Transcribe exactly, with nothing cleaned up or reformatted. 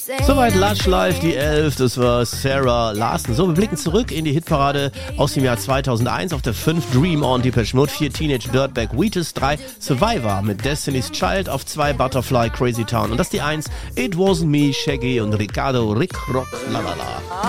Soweit Lush Live, die elf, das war Sarah Larson. So, wir blicken zurück in die Hitparade aus dem Jahr zweitausendeins. Auf der fünf Dream On, Depeche Mode, vier Teenage Dirtbag, Wheatus, drei Survivor mit Destiny's Child, auf zwei Butterfly, Crazy Town. Und das die eins, It Wasn't Me, Shaggy und Ricardo, Rick Rock, lalala.